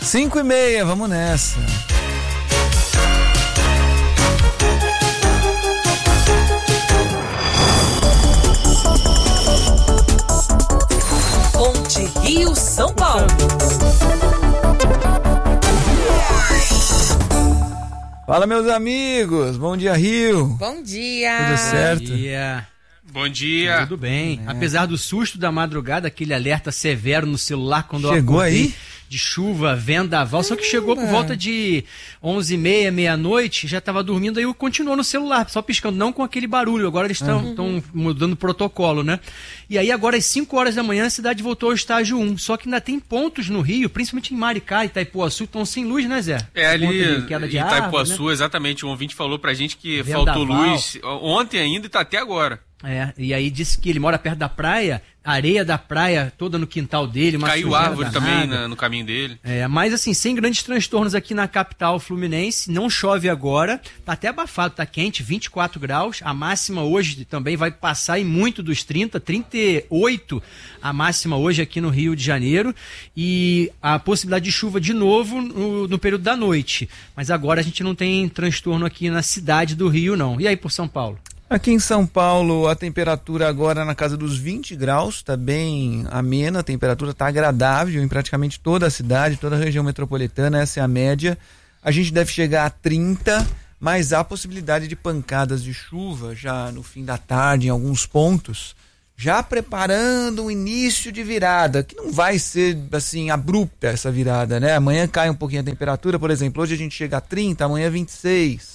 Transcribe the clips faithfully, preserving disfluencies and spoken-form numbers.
Cinco e meia, vamos nessa. Ponte Rio São Paulo. Fala, meus amigos. Bom dia, Rio. Bom dia. Tudo certo? Bom dia. Bom dia. Tudo bem. É. Apesar do susto da madrugada, aquele alerta severo no celular quando Chegou eu acordei, aí? de chuva, vendaval, só que chegou por volta de onze e meia, meia-noite, já estava dormindo, aí eu continuou no celular, só piscando, não com aquele barulho. Agora eles estão Uhum. mudando o protocolo, né? E aí agora às cinco horas da manhã a cidade voltou ao estágio um, só que ainda tem pontos no Rio, principalmente em Maricá e Itaipuaçu, estão sem luz, né, Zé? É ali Conta de queda de em árvore, Itaipuaçu, né? exatamente. Um ouvinte falou pra gente que Vendaval. faltou luz ontem ainda e tá até agora. É, e aí disse que ele mora perto da praia, areia da praia toda no quintal dele, uma Caiu sujeira árvore danada. também na- no caminho dele. É, mas assim, sem grandes transtornos aqui na capital fluminense, não chove agora, tá até abafado, tá quente, vinte e quatro graus, a máxima hoje também vai passar em muito dos trinta, trinta e oito a máxima hoje aqui no Rio de Janeiro, e a possibilidade de chuva de novo no, no período da noite, mas agora a gente não tem transtorno aqui na cidade do Rio não. E aí por São Paulo? Aqui em São Paulo, a temperatura agora na casa dos vinte graus, está bem amena, a temperatura está agradável em praticamente toda a cidade, toda a região metropolitana, essa é a média. A gente deve chegar a trinta, mas há possibilidade de pancadas de chuva já no fim da tarde em alguns pontos, já preparando um início de virada, que não vai ser assim abrupta essa virada, né? Amanhã cai um pouquinho a temperatura, por exemplo, hoje a gente chega a trinta, amanhã vinte e seis.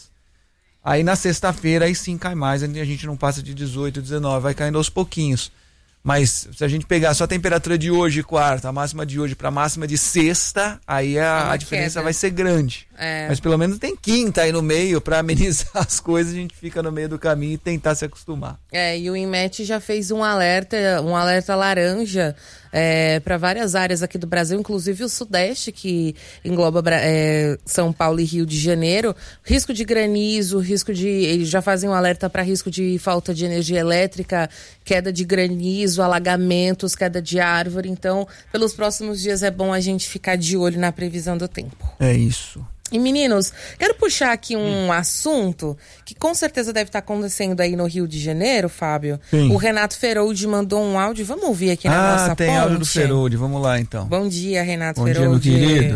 Aí na sexta-feira, aí sim cai mais, a gente não passa de dezoito, dezenove, vai caindo aos pouquinhos. Mas se a gente pegar só a temperatura de hoje, quarta, a máxima de hoje para a máxima de sexta, aí a, a diferença queda. vai ser grande. É. Mas pelo menos tem quinta aí no meio, para amenizar as coisas, a gente fica no meio do caminho e tentar se acostumar. É, e o INMET já fez um alerta, um alerta laranja é, para várias áreas aqui do Brasil, inclusive o Sudeste, que engloba é, São Paulo e Rio de Janeiro. Risco de granizo, risco de... Eles já fazem um alerta para risco de falta de energia elétrica, queda de granizo, alagamentos, queda de árvore. Então, pelos próximos dias é bom a gente ficar de olho na previsão do tempo. É isso. E meninos, quero puxar aqui um hum. assunto que com certeza deve estar acontecendo aí no Rio de Janeiro, Fábio. Sim. O Renato Feroldi mandou um áudio, vamos ouvir aqui na ah, nossa tem ponte? áudio do Feroldi, vamos lá então. Bom dia, Renato Bom Feroldi. dia, meu querido.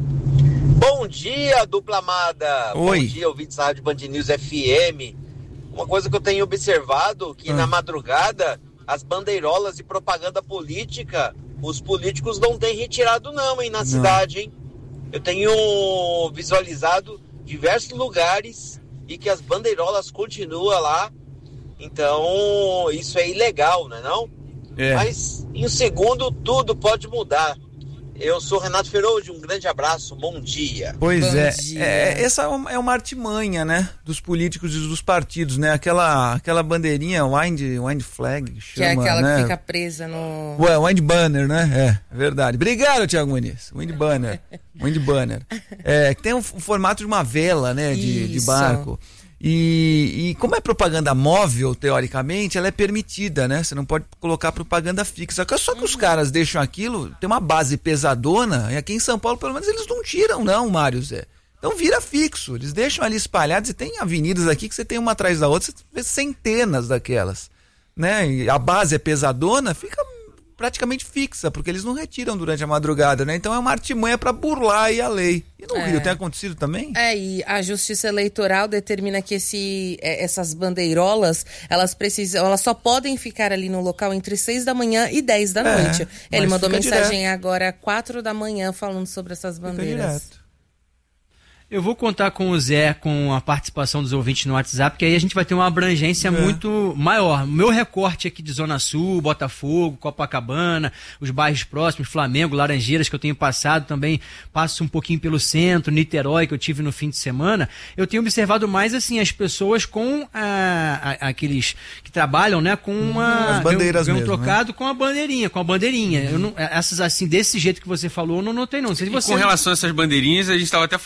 Bom dia, dupla amada. Oi. Bom dia, ouvintes da Rádio Band News F M. Uma coisa que eu tenho observado, que ah. na madrugada, as bandeirolas de propaganda política, os políticos não têm retirado não, hein, na não. cidade, hein. Eu tenho visualizado diversos lugares e que as bandeirolas continuam lá. Então, isso é ilegal, não é não? É. Mas, em um segundo, tudo pode mudar. Eu sou Renato Feroldi, um grande abraço, bom dia. Pois Bom é, dia. é, essa é uma, é uma artimanha, né, dos políticos e dos partidos, né, aquela, aquela bandeirinha, wind, wind flag, chama, Que é aquela né? que fica presa no... Ué, wind banner, né, é, é verdade. Obrigado, Thiago Muniz, wind banner, wind banner. É, que tem um, um formato de uma vela, né, de, de Isso. barco. E, e como é propaganda móvel, teoricamente, ela é permitida, né? Você não pode colocar propaganda fixa. Só que os caras deixam aquilo, tem uma base pesadona, e aqui em São Paulo, pelo menos, eles não tiram, não, Mário Zé. Então vira fixo, eles deixam ali espalhados, e tem avenidas aqui que você tem uma atrás da outra, você vê centenas daquelas, né? E a base é pesadona, fica praticamente fixa, porque eles não retiram durante a madrugada, né? Então é uma artimanha para burlar aí a lei. E no É. Rio tem acontecido também? É, e a Justiça Eleitoral determina que esse, essas bandeirolas, elas precisam, elas só podem ficar ali no local entre seis da manhã e dez da É, noite. Ele mas mandou fica mensagem direto. agora quatro da manhã falando sobre essas Fica bandeiras. direto. Eu vou contar com o Zé, com a participação dos ouvintes no WhatsApp, que aí a gente vai ter uma abrangência É. muito maior. O meu recorte aqui de Zona Sul, Botafogo, Copacabana, os bairros próximos, Flamengo, Laranjeiras, que eu tenho passado também, passo um pouquinho pelo centro, Niterói, que eu tive no fim de semana. Eu tenho observado mais, assim, as pessoas com a, a, aqueles que trabalham, né, com uma... As bandeiras ganham, mesmo, trocado com a bandeirinha, com a bandeirinha. Eu não, essas, assim, desse jeito que você falou, eu não notei, não. Não sei se E você... com relação a essas bandeirinhas, a gente estava até falando ontem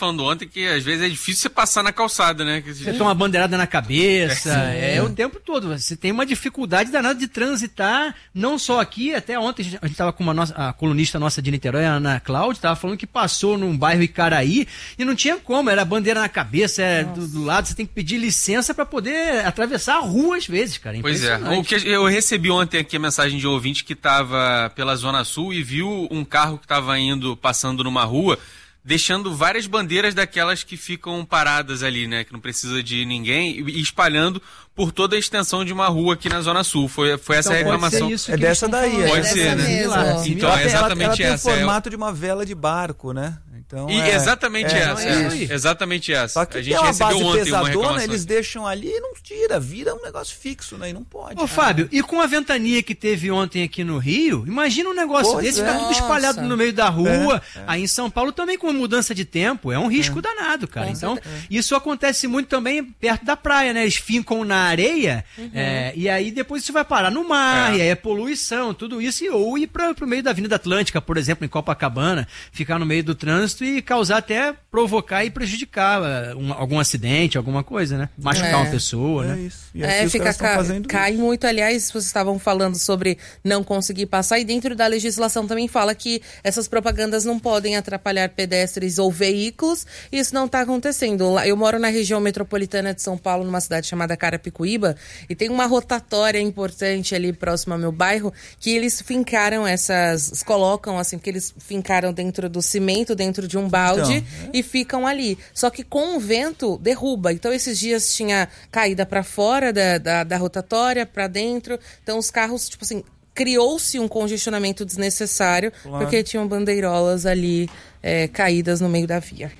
que às vezes é difícil você passar na calçada, né? Que Você toma bandeirada na cabeça, é, é o tempo todo. Você tem uma dificuldade danada de transitar, não só aqui, até ontem a gente estava com uma nossa, a colunista nossa de Niterói, a Ana Cláudia, estava falando que passou num bairro Icaraí e não tinha como, era bandeira na cabeça, é, do, do lado, você tem que pedir licença para poder atravessar a rua às vezes, cara. Pois é. O que eu recebi ontem aqui a mensagem de um ouvinte que estava pela Zona Sul e viu um carro que estava indo, passando numa rua, deixando várias bandeiras daquelas que ficam paradas ali, né? Que não precisa de ninguém, e espalhando por toda a extensão de uma rua aqui na Zona Sul. Foi, foi essa Então, a reclamação. É dessa daí. Pode é ser, né? mesmo. Então, ela é tem, exatamente ela, ela tem essa. o formato de uma vela de barco, né? Então, E é, exatamente é, essa. é É, isso. exatamente essa. Só que a tem gente uma recebeu base ontem uma pesadona, reclamação. eles deixam ali e não tira, vira um negócio fixo, né? E não pode. Ô, Fábio, e com a ventania que teve ontem aqui no Rio, imagina um negócio Pois desse, é. ficar tudo espalhado Nossa. no meio da rua. É, é. Aí em São Paulo também com a mudança de tempo, é um risco danado, cara. Com Então, certeza. isso acontece muito também perto da praia, né? Eles fincam na areia, é, e aí depois isso vai parar no mar, É. e aí é poluição, tudo isso, e, ou ir para o meio da Avenida Atlântica, por exemplo, em Copacabana, ficar no meio do trânsito e causar até, provocar e prejudicar uh, um- algum acidente, alguma coisa, né? Machucar É. uma pessoa, É né? isso. E aqui É, os fica caras tão ca- fazendo cai isso. muito. Aliás, vocês estavam falando sobre não conseguir passar, e dentro da legislação também fala que essas propagandas não podem atrapalhar pedestres ou veículos, e isso não está acontecendo. Lá- Eu moro na região metropolitana de São Paulo, numa cidade chamada Carapicuíba, e tem uma rotatória importante ali próximo ao meu bairro, que eles fincaram essas, colocam assim, que eles fincaram dentro do cimento, dentro de um balde, Então, e ficam ali. Só que com o vento, derruba. Então, esses dias tinha caída para fora da, da, da rotatória, para dentro. Então, os carros, tipo assim, criou-se um congestionamento desnecessário, Claro. porque tinham bandeirolas ali é, caídas no meio da via.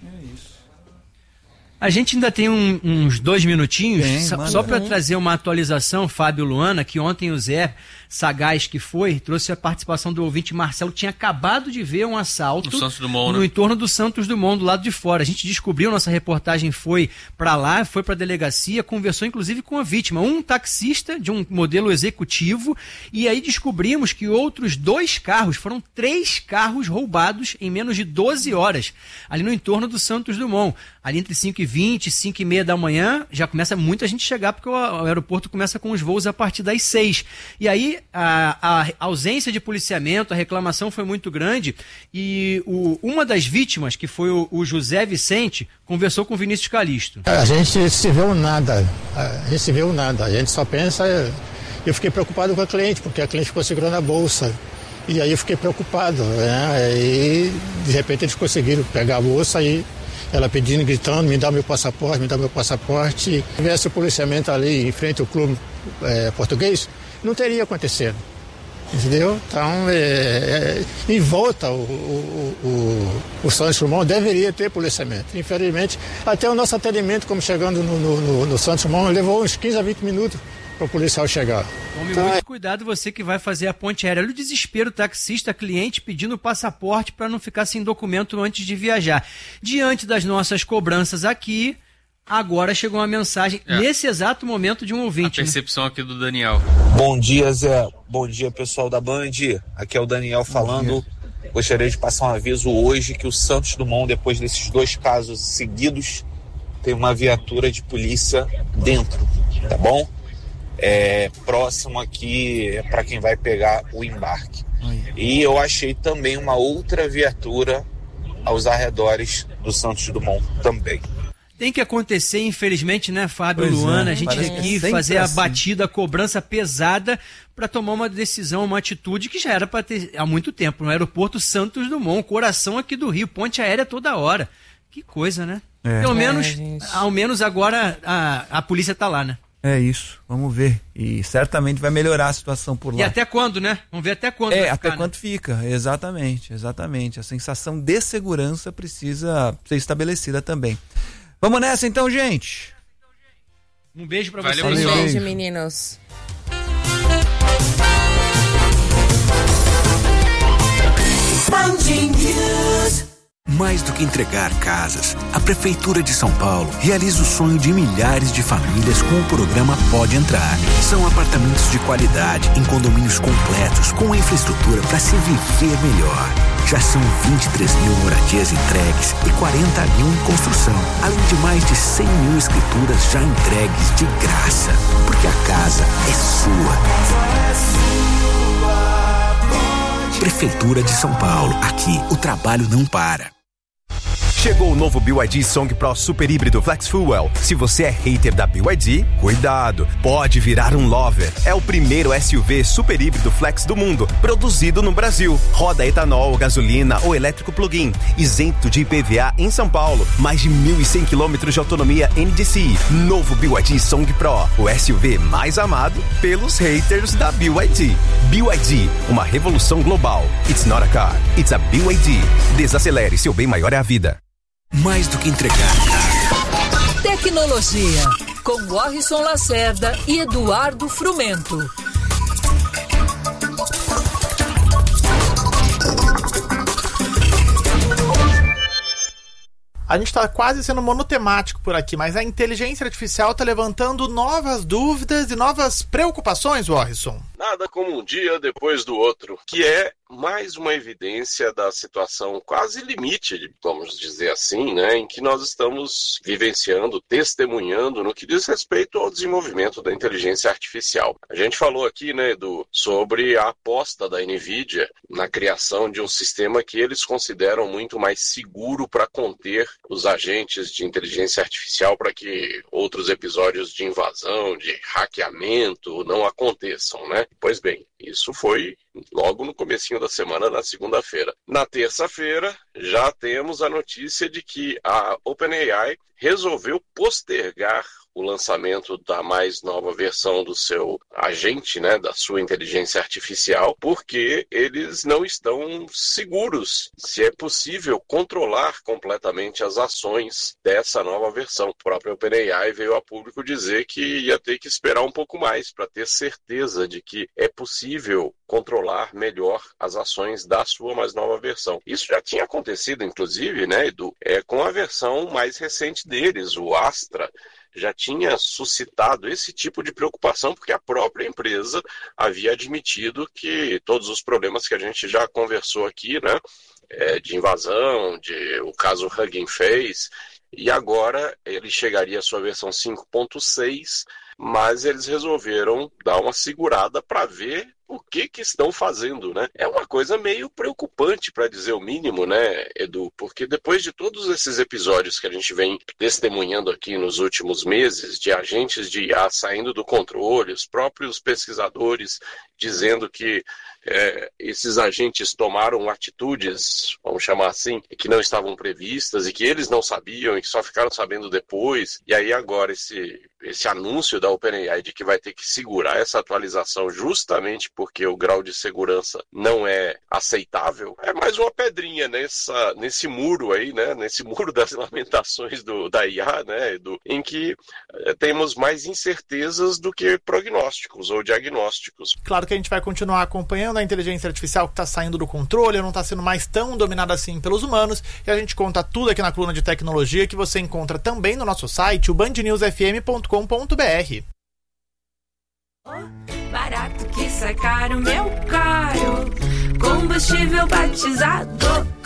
A gente ainda tem um- uns dois minutinhos, Tem, só, manda. só para trazer uma atualização, Fábio Luana, que ontem o Zé Sagaz que foi, trouxe a participação do ouvinte Marcelo, que tinha acabado de ver um assalto No Santos Dumont, no né? entorno do Santos Dumont, do lado de fora. A gente descobriu, nossa reportagem foi para lá, foi para a delegacia, conversou inclusive com a vítima, um taxista de um modelo executivo, e aí descobrimos que outros dois carros, foram três carros roubados em menos de doze horas, ali no entorno do Santos Dumont. Ali entre cinco e vinte, cinco e meia da manhã, já começa muita gente chegar, porque o, o aeroporto começa com os voos a partir das seis. E aí a, a ausência de policiamento, a reclamação foi muito grande, e o, uma das vítimas, que foi o, o José Vicente, conversou com o Vinícius Calixto. A gente se viu nada, a gente se viu nada, a gente só pensa. Eu fiquei preocupado com a cliente, porque a cliente ficou segurando a bolsa. E aí eu fiquei preocupado, né? E de repente eles conseguiram pegar a bolsa e ela pedindo, gritando, me dá meu passaporte, me dá meu passaporte. Se tivesse o policiamento ali em frente ao clube é, português, não teria acontecido. Entendeu? Então, é, é, em volta, o, o, o, o Santos Dumont deveria ter policiamento. Infelizmente, até o nosso atendimento, como chegando no, no, no, no Santos Dumont, levou uns quinze a vinte minutos para o policial chegar. Tome Então, muito cuidado, você que vai fazer a ponte aérea. Olha o desespero, taxista, cliente pedindo passaporte para não ficar sem documento antes de viajar. Diante das nossas cobranças aqui, agora chegou uma mensagem, É. nesse exato momento, de um A ouvinte. né? percepção aqui do Daniel. Bom dia, Zé. Bom dia, pessoal da Band. Aqui é o Daniel falando. Gostaria de passar um aviso hoje que o Santos Dumont, depois desses dois casos seguidos, tem uma viatura de polícia dentro, tá bom? É, próximo aqui para quem vai pegar o embarque. E eu achei também uma outra viatura aos arredores do Santos Dumont também. Tem que acontecer, infelizmente, né, Fábio Pois é, Luana? A gente parece tem que que é sempre fazer a assim. batida, a cobrança pesada para tomar uma decisão, uma atitude que já era para ter há muito tempo. No aeroporto Santos Dumont, coração aqui do Rio, ponte aérea toda hora. Que coisa, né? É. Pelo É, menos, gente. ao menos agora a, a polícia tá lá, né? É isso, vamos ver. E certamente vai melhorar a situação por lá. E até quando, né? Vamos ver até quando É, vai até ficar, né? quanto fica, exatamente, exatamente. A sensação de segurança precisa ser estabelecida também. Vamos nessa então, gente? Um beijo pra Valeu, vocês. Um pessoal. beijo, meninos. Band News. Mais do que entregar casas, a Prefeitura de São Paulo realiza o sonho de milhares de famílias com o programa Pode Entrar. São apartamentos de qualidade, em condomínios completos, com infraestrutura para se viver melhor. Já são vinte e três mil moradias entregues e quarenta mil em construção, além de mais de cem mil escrituras já entregues de graça. Porque a casa é sua. Prefeitura de São Paulo. Aqui, o trabalho não para. Chegou o novo B Y D Song Pro Super Híbrido Flex Fuel. Se você é hater da B Y D, cuidado, pode virar um lover. É o primeiro S U V super híbrido flex do mundo, produzido no Brasil. Roda etanol, gasolina ou elétrico plug-in, isento de I P V A em São Paulo. Mais de mil e cem quilômetros de autonomia N D C I. Novo B Y D Song Pro, o S U V mais amado pelos haters da B Y D. B Y D, uma revolução global. It's not a car, it's a B Y D. Desacelere, seu bem maior é a vida. Mais do que entregar casa. Tecnologia, com Warrison Lacerda e Eduardo Frumento. A gente está quase sendo monotemático por aqui, mas a inteligência artificial está levantando novas dúvidas e novas preocupações, Warrison. Nada como um dia depois do outro, que é mais uma evidência da situação quase limite, vamos dizer assim, né, em que nós estamos vivenciando, testemunhando no que diz respeito ao desenvolvimento da inteligência artificial. A gente falou aqui, né, Edu, sobre a aposta da NVIDIA na criação de um sistema que eles consideram muito mais seguro para conter os agentes de inteligência artificial para que outros episódios de invasão, de hackeamento não aconteçam, né? Pois bem, isso foi logo no comecinho da semana, na segunda-feira. Na terça-feira, já temos a notícia de que a OpenAI resolveu postergar o lançamento da mais nova versão do seu agente, né, da sua inteligência artificial, porque eles não estão seguros se é possível controlar completamente as ações dessa nova versão. O próprio OpenAI veio a público dizer que ia ter que esperar um pouco mais para ter certeza de que é possível controlar melhor as ações da sua mais nova versão. Isso já tinha acontecido, inclusive, né, Edu, é, com a versão mais recente deles, o Astra, já tinha suscitado esse tipo de preocupação, porque a própria empresa havia admitido que todos os problemas que a gente já conversou aqui, né, é, de invasão, de o caso Hugging Face, e agora ele chegaria à sua versão cinco ponto seis, mas eles resolveram dar uma segurada para ver o que que estão fazendo, né? É uma coisa meio preocupante, para dizer o mínimo, né, Edu? Porque depois de todos esses episódios que a gente vem testemunhando aqui nos últimos meses, de agentes de I A saindo do controle, os próprios pesquisadores dizendo que é, esses agentes tomaram atitudes, vamos chamar assim, que não estavam previstas e que eles não sabiam e que só ficaram sabendo depois, e aí agora esse, esse anúncio da OpenAI de que vai ter que segurar essa atualização justamente porque o grau de segurança não é aceitável, é mais uma pedrinha nessa, nesse muro aí, né? Nesse muro das lamentações do, da I A, né, Edu? Em que é, temos mais incertezas do que prognósticos ou diagnósticos. Claro que a gente vai continuar acompanhando a inteligência artificial que está saindo do controle, não está sendo mais tão dominada assim pelos humanos, e a gente conta tudo aqui na coluna de tecnologia, que você encontra também no nosso site, o band news f m ponto com ponto b r. Barato que sai caro, meu caro. Combustível batizado.